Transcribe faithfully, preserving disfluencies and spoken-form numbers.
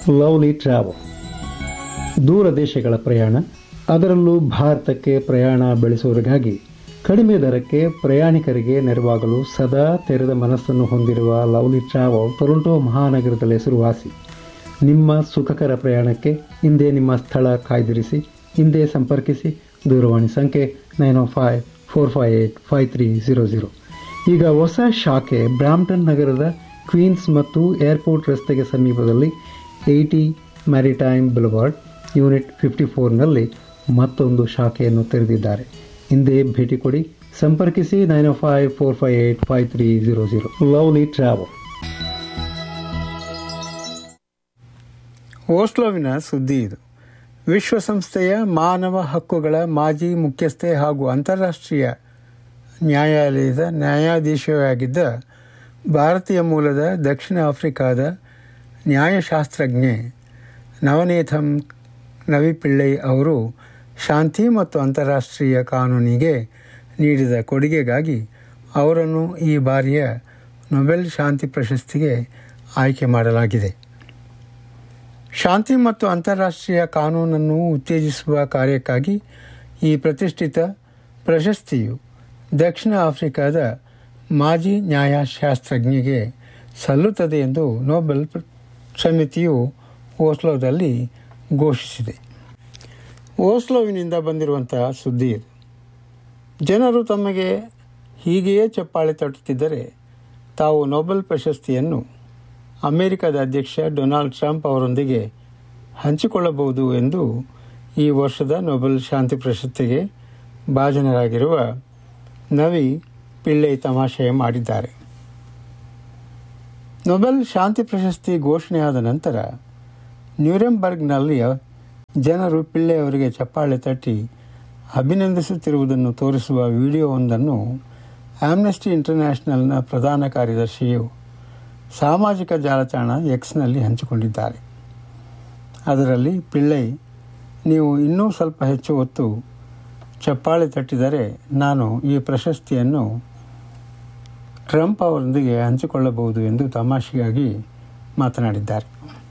Lovely travel. ದೂರ ದೇಶಗಳ ಪ್ರಯಾಣ, ಅದರಲ್ಲೂ ಭಾರತಕ್ಕೆ ಪ್ರಯಾಣ ಬೆಳೆಸುವವರಿಗಾಗಿ ಕಡಿಮೆ ದರಕ್ಕೆ ಪ್ರಯಾಣಿಕರಿಗೆ ನೆರವಾಗಲು ಸದಾ ತೆರೆದ ಮನಸ್ಸನ್ನು ಹೊಂದಿರುವ ಲವ್ಲಿ ಟ್ರಾವೆಲ್ ಟೊರೊಂಟೊ ಮಹಾನಗರದಲ್ಲಿ ಹೆಸರುವಾಸಿ. ನಿಮ್ಮ ಸುಖಕರ ಪ್ರಯಾಣಕ್ಕೆ ಹಿಂದೆ ನಿಮ್ಮ ಸ್ಥಳ ಕಾಯ್ದಿರಿಸಿ, ಹಿಂದೆ ಸಂಪರ್ಕಿಸಿ. ದೂರವಾಣಿ ಸಂಖ್ಯೆ ನೈನ್ ಓ five four five eight five three zero zero. ಈಗ ಹೊಸ ಶಾಖೆ ಬ್ರಾಂಪ್ಟನ್ ನಗರದ ಕ್ವೀನ್ಸ್ ಮತ್ತು ಏರ್ಪೋರ್ಟ್ ರಸ್ತೆಗೆ ಸಮೀಪದಲ್ಲಿ ಏಯ್ಟಿ ಮ್ಯಾರಿಟೈಮ್ ಬುಲವಾರ್ಡ್ ಯೂನಿಟ್ ಫಿಫ್ಟಿ ಫೋರ್ನಲ್ಲಿ ಮತ್ತೊಂದು ಶಾಖೆಯನ್ನು ತೆರೆದಿದ್ದಾರೆ. ಹಿಂದೆ ಭೇಟಿ ಕೊಡಿ, ಸಂಪರ್ಕಿಸಿ ನೈನ್ ಓ five four five eight five three zero zero. Lovely travel. ಓಸ್ಲೋವಿನ ಸುದ್ದಿ ಇದು. ವಿಶ್ವಸಂಸ್ಥೆಯ ಮಾನವ ಹಕ್ಕುಗಳ ಮಾಜಿ ಮುಖ್ಯಸ್ಥೆ ಹಾಗೂ ಅಂತಾರಾಷ್ಟ್ರೀಯ ನ್ಯಾಯಾಲಯದ ನ್ಯಾಯಾಧೀಶರಾಗಿದ್ದ ಭಾರತೀಯ ಮೂಲದ ದಕ್ಷಿಣ ಆಫ್ರಿಕಾದ ನ್ಯಾಯಶಾಸ್ತ್ರಜ್ಞೆ ನವನೇಥಂ ನವಿಪಿಳ್ಳೈ ಅವರು ಶಾಂತಿ ಮತ್ತು ಅಂತಾರಾಷ್ಟ್ರೀಯ ಕಾನೂನಿಗೆ ನೀಡಿದ ಕೊಡುಗೆಗಾಗಿ ಅವರನ್ನು ಈ ಬಾರಿಯ ನೊಬೆಲ್ ಶಾಂತಿ ಪ್ರಶಸ್ತಿಗೆ ಆಯ್ಕೆ ಮಾಡಲಾಗಿದೆ. ಶಾಂತಿ ಮತ್ತು ಅಂತಾರಾಷ್ಟ್ರೀಯ ಕಾನೂನನ್ನು ಉತ್ತೇಜಿಸುವ ಕಾರ್ಯಕ್ಕಾಗಿ ಈ ಪ್ರತಿಷ್ಠಿತ ಪ್ರಶಸ್ತಿಯು ದಕ್ಷಿಣ ಆಫ್ರಿಕಾದ ಮಾಜಿ ನ್ಯಾಯಶಾಸ್ತ್ರಜ್ಞೆಗೆ ಸಲ್ಲುತ್ತದೆ ಎಂದು ನೊಬೆಲ್ ಸಮಿತಿಯು ಓಸ್ಲೋದಲ್ಲಿ ಘೋಷಿಸಿದೆ. ಓಸ್ಲೋವಿನಿಂದ ಬಂದಿರುವಂತಹ ಸುದ್ದಿ ಇದು. ಜನರು ತಮಗೆ ಹೀಗೆಯೇ ಚಪ್ಪಾಳೆ ತಟ್ಟುತ್ತಿದ್ದರೆ ತಾವು ನೊಬೆಲ್ ಪ್ರಶಸ್ತಿಯನ್ನು ಅಮೆರಿಕದ ಅಧ್ಯಕ್ಷ ಡೊನಾಲ್ಡ್ ಟ್ರಂಪ್ ಅವರೊಂದಿಗೆ ಹಂಚಿಕೊಳ್ಳಬಹುದು ಎಂದು ಈ ವರ್ಷದ ನೊಬೆಲ್ ಶಾಂತಿ ಪ್ರಶಸ್ತಿಗೆ ಭಾಜನರಾಗಿರುವ ನವಿ ಪಿಳ್ಳೈ ತಮಾಷೆ ಮಾಡಿದ್ದಾರೆ. ನೊಬೆಲ್ ಶಾಂತಿ ಪ್ರಶಸ್ತಿ ಘೋಷಣೆಯಾದ ನಂತರ ನ್ಯೂರೆಂಬರ್ಗ್ನಲ್ಲಿ ಜನರು ಪಿಳ್ಳೈ ಅವರಿಗೆ ಚಪ್ಪಾಳೆ ತಟ್ಟಿ ಅಭಿನಂದಿಸುತ್ತಿರುವುದನ್ನು ತೋರಿಸುವ ವಿಡಿಯೋವೊಂದನ್ನು ಆಮ್ನೆಸ್ಟಿ ಇಂಟರ್ನ್ಯಾಷನಲ್ನ ಪ್ರಧಾನ ಕಾರ್ಯದರ್ಶಿಯು ಸಾಮಾಜಿಕ ಜಾಲತಾಣ ಎಕ್ಸ್ನಲ್ಲಿ ಹಂಚಿಕೊಂಡಿದ್ದಾರೆ. ಅದರಲ್ಲಿ ಪಿಳ್ಳೈ, ನೀವು ಇನ್ನೂ ಸ್ವಲ್ಪ ಹೆಚ್ಚು ಹೊತ್ತು ಚಪ್ಪಾಳೆ ತಟ್ಟಿದರೆ ನಾನು ಈ ಪ್ರಶಸ್ತಿಯನ್ನು ಟ್ರಂಪ್ ಅವರೊಂದಿಗೆ ಹಂಚಿಕೊಳ್ಳಬಹುದು ಎಂದು ತಮಾಷೆಯಾಗಿ ಮಾತನಾಡಿದ್ದಾರೆ.